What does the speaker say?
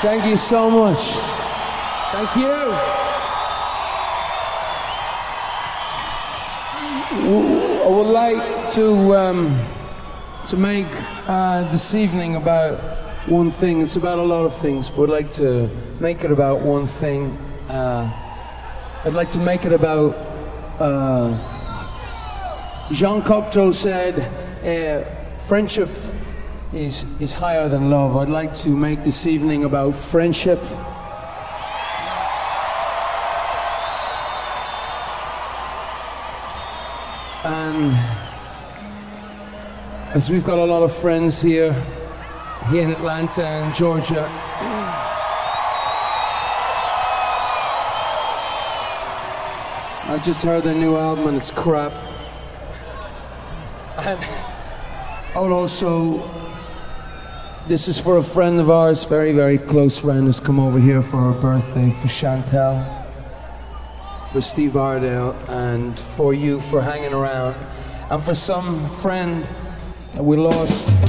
Thank you so much. Thank you. I would like to make this evening about one thing. It's about a lot of things, but I'd like to make it about one thing. I'd like to make it about Jean Cocteau said, friendship is higher than love. I'd like to make this evening about friendship. And as we've got a lot of friends here in Atlanta and Georgia, I just heard their new album and it's crap. And I would also, this is for a friend of ours, very, very close friend who's come over here for her birthday, for Chantel, for Steve Ardale, and for you for hanging around, and for some friend that we lost.